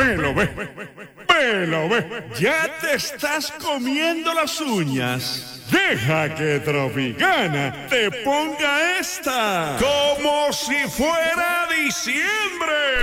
Velo, ve. Velo, ve. Ya te estás comiendo las uñas. Deja que Tropicana te ponga esta como si fuera diciembre.